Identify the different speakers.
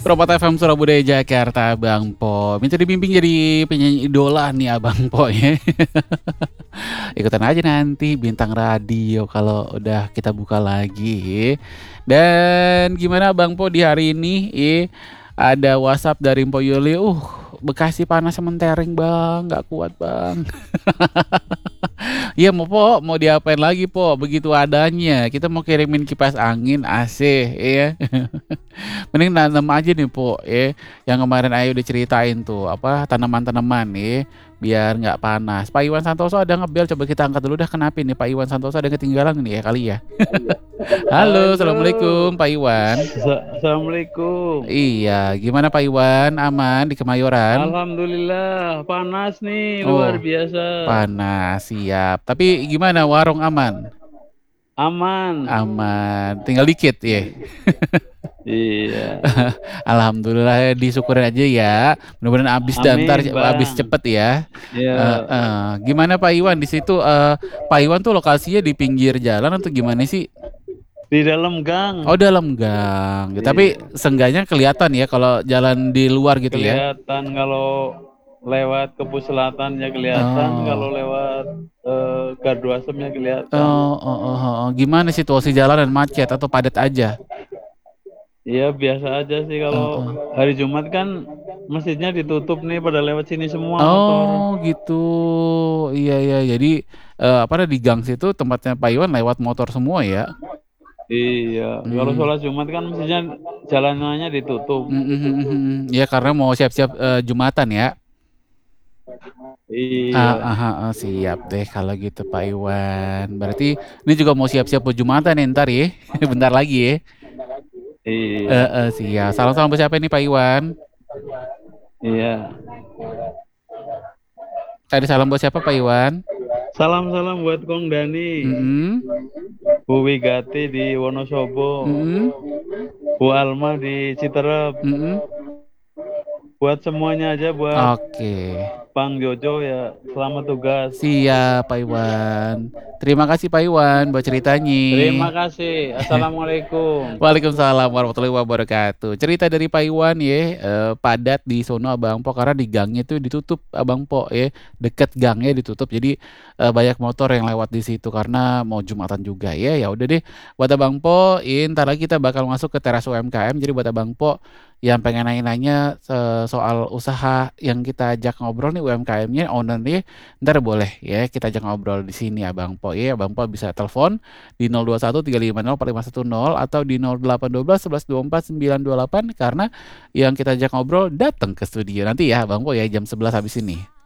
Speaker 1: Permata FM Surabaya Jakarta, Bang Po. Minta dibimbing jadi penyanyi idola nih Abang Po ya. Ikutan aja nanti bintang radio kalau udah kita buka lagi. Dan gimana Bang Po di hari ini? Ada WhatsApp dari Mpo Yuli. Bekasi panas sementering Bang, nggak kuat Bang. Iya mau diapain lagi Po? Begitu adanya. Kita mau kirimin kipas angin AC ya. Mending nanam aja nih Po yang kemarin Ayu udah ceritain tuh apa tanaman-tanaman nih biar nggak panas. Pak Iwan Santoso ada ngebel, coba kita angkat dulu dah. Kenapa nih Pak Iwan Santoso ada ketinggalan nih ya kali ya? Halo, assalamualaikum
Speaker 2: Halo,
Speaker 1: Pak Iwan.
Speaker 2: Assalamualaikum.
Speaker 1: Iya, gimana Pak Iwan? Aman di Kemayoran?
Speaker 2: Alhamdulillah, panas nih, luar
Speaker 1: Oh,
Speaker 2: biasa.
Speaker 1: panas, siap. Tapi gimana warung aman?
Speaker 2: Aman.
Speaker 1: Aman, tinggal dikit ya.
Speaker 2: Iya.
Speaker 1: Alhamdulillah ya, disyukurin aja ya. Mudah-mudahan habis dan ntar
Speaker 2: Amin,
Speaker 1: habis
Speaker 2: Bang.
Speaker 1: cepet ya.
Speaker 2: Ya,
Speaker 1: Gimana Pak Iwan di situ? Pak Iwan tuh lokasinya di pinggir jalan atau gimana sih?
Speaker 2: di dalam gang.
Speaker 1: Oh dalam gang. Tapi
Speaker 2: Iya.
Speaker 1: seenggaknya kelihatan ya kalau jalan di luar gitu ya.
Speaker 2: Kelihatan kalau lewat Kepu Selatan ya kelihatan, kalau
Speaker 1: Oh,
Speaker 2: lewat Gardu Asemnya kelihatan.
Speaker 1: Gimana situasi jalan dan macet atau padat aja?
Speaker 2: Iya, biasa aja sih
Speaker 1: Oh,
Speaker 2: kalau
Speaker 1: oh.
Speaker 2: hari Jumat kan masjidnya ditutup nih, pada lewat sini semua motor.
Speaker 1: Oh gitu. Iya iya. Jadi apa ada di gang situ tempatnya Pak Iwan lewat motor semua ya?
Speaker 2: Iya, kalau
Speaker 1: Hmm.
Speaker 2: sholat Jumat kan mestinya jalanannya ditutup.
Speaker 1: Ya karena mau siap-siap Jumatan ya.
Speaker 2: Iya,
Speaker 1: Siap deh kalau gitu Pak Iwan. Berarti ini juga mau siap-siap buat Jumatan nih ntar ya. Bentar lagi ya.
Speaker 2: iya,
Speaker 1: Siap. Salam-salam buat siapa nih Pak Iwan?
Speaker 2: iya.
Speaker 1: Tadi salam buat siapa Pak Iwan?
Speaker 2: Salam-salam buat Kong Dani,
Speaker 1: Mm-mm.
Speaker 2: Bu Wigati di Wonosobo,
Speaker 1: Mm-mm.
Speaker 2: Bu Alma di Citerep,
Speaker 1: Mm-mm.
Speaker 2: buat semuanya aja, buat
Speaker 1: Oke.
Speaker 2: Bang Jojo ya, selamat tugas.
Speaker 1: Siap Pak Iwan. Terima kasih Pak Iwan buat ceritanya.
Speaker 2: Terima kasih. Assalamualaikum.
Speaker 1: Waalaikumsalam warahmatullahi wabarakatuh. Cerita dari Pak Iwan ya, padat di sono Abang Po karena di gangnya itu ditutup Abang Po ya, deket gangnya ditutup. Jadi banyak motor yang lewat di situ karena mau Jumatan juga ya. Ya udah deh, buat Abang Po, ntar lagi kita bakal masuk ke teras UMKM. Jadi buat Abang Po yang pengen nanya-nanya soal usaha yang kita ajak ngobrol nih UMKM-nya, owner nih, ntar boleh ya kita ajak ngobrol di sini Abang Po ya. Abang Po bisa telepon di 021 350 4510 atau di 0812 11 24 928 karena yang kita ajak ngobrol datang ke studio nanti ya Bang Po ya jam 11 habis ini.